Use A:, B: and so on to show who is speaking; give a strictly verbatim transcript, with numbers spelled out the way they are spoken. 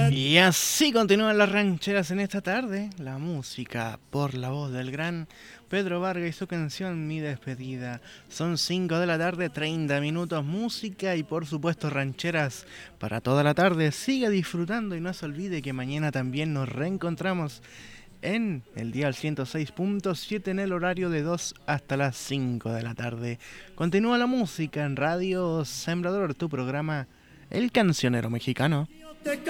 A: Y así continúan las rancheras en esta tarde. La música por la voz del gran Pedro Vargas y su canción Mi Despedida. Son cinco de la tarde, treinta minutos, música y por supuesto rancheras para toda la tarde. Siga disfrutando y no se olvide que mañana también nos reencontramos en el dial ciento seis punto siete en el horario de dos hasta las cinco de la tarde. Continúa la música en Radio Sembrador, tu programa El Cancionero Mexicano.